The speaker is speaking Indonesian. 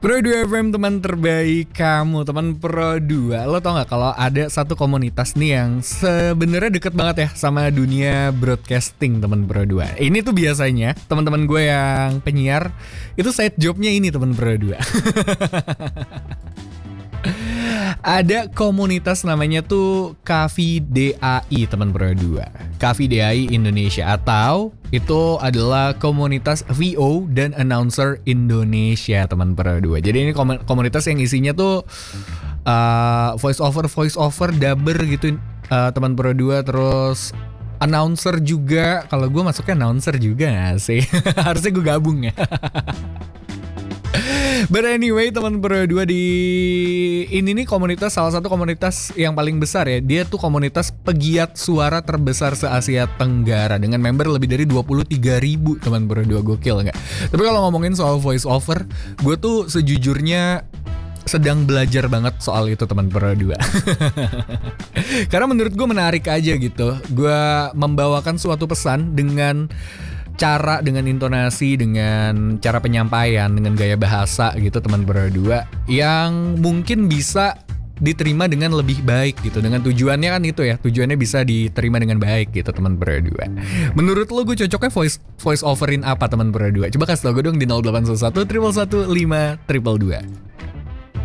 Pro 2 FM teman terbaik kamu, teman Pro 2. Lo tau gak kalau ada satu komunitas nih yang sebenarnya deket banget ya sama dunia broadcasting, teman Pro 2. Ini tuh biasanya teman-teman gue yang penyiar itu side jobnya ini, teman Pro 2. Ada komunitas namanya tuh KVDAI, teman Pro 2. KVDAI Indonesia, atau itu adalah komunitas VO dan announcer Indonesia, teman Pro 2. Jadi ini komunitas yang isinya tuh voice over dubber gitu, teman Pro 2. Terus announcer juga. Kalau gue masuknya announcer juga gak sih? Harusnya gue gabung ya. But anyway, teman Pro 2, di ini nih komunitas, salah satu komunitas yang paling besar ya. Dia tuh komunitas pegiat suara terbesar se-Asia Tenggara dengan member lebih dari 23.000, teman Pro 2. Gokil nggak? Tapi kalau ngomongin soal voice over, gue tuh sejujurnya sedang belajar banget soal itu, teman Pro 2. Karena menurut gue menarik aja gitu. Gue membawakan suatu pesan dengan dengan intonasi, dengan cara penyampaian, dengan gaya bahasa gitu, teman Pro 2, yang mungkin bisa diterima dengan lebih baik gitu. Dengan tujuannya kan itu ya, tujuannya bisa diterima dengan baik gitu, teman Pro 2. Menurut lo gue cocoknya voice overin apa, teman Pro 2? Coba kasih tau gue dong di 0811 111 522.